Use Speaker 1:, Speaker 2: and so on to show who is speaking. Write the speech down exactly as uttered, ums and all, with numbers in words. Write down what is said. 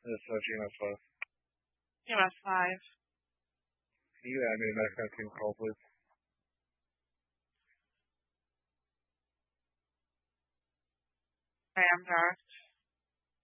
Speaker 1: This is G M S five.
Speaker 2: G M S five.
Speaker 1: Can you add me to that team call, please?
Speaker 2: I am Garth.